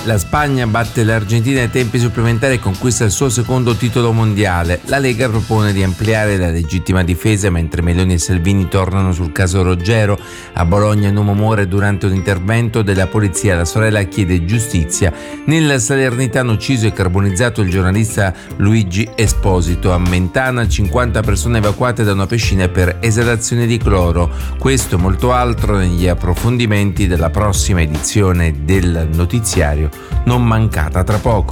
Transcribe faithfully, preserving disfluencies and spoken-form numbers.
La Spagna batte l'Argentina ai tempi supplementari e conquista il suo secondo titolo mondiale. La Lega propone di ampliare la legittima difesa mentre Meloni e Salvini tornano sul caso Roggero. A Bologna un uomo muore durante un intervento della polizia. La sorella chiede giustizia. Nel Salernitano ucciso e carbonizzato il giornalista Luigi Esposito. A Mentana cinquanta persone evacuate da una piscina per esalazione di cloro. Questo e molto altro negli approfondimenti della prossima edizione del notiziario. Non mancata tra poco.